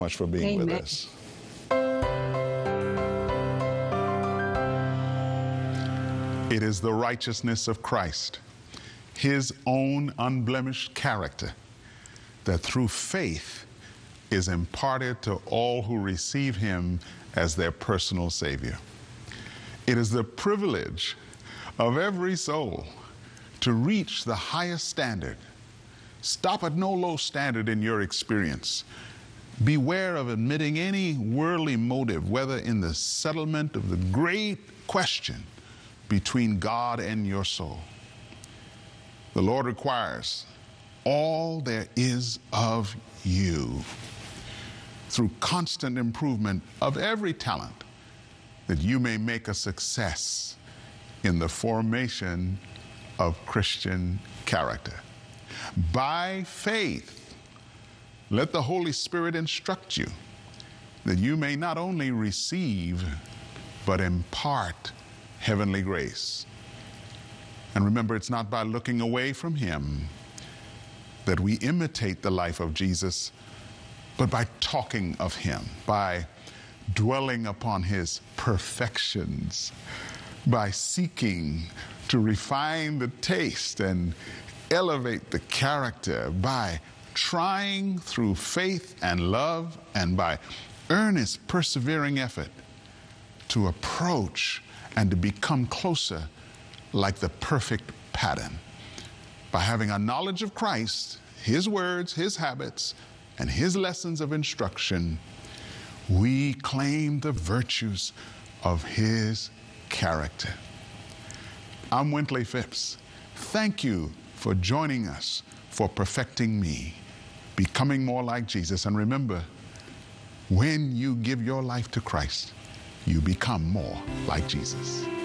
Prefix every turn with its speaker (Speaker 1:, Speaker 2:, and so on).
Speaker 1: Much for being with
Speaker 2: Amen.
Speaker 1: us. It is the righteousness of Christ, his own unblemished character, that through faith is imparted to all who receive him as their personal Savior. It is the privilege of every soul to reach the highest standard. Stop at no low standard in your experience. Beware of admitting any worldly motive, whether in the settlement of the great question between God and your soul. The Lord requires all there is of you through constant improvement of every talent, that you may make a success in the formation of Christian character. By faith, let the Holy Spirit instruct you, that you may not only receive, but impart heavenly grace. And remember, it's not by looking away from him that we imitate the life of Jesus, but by talking of him, by dwelling upon his perfections, by seeking to refine the taste and elevate the character, by trying through faith and love, and by earnest, persevering effort to approach and to become closer like the perfect pattern. By having a knowledge of Christ, his words, his habits, and his lessons of instruction, we claim the virtues of his character. I'm Wintley Phipps. Thank you for joining us for Perfecting Me, becoming more like Jesus. And remember, when you give your life to Christ, you become more like Jesus.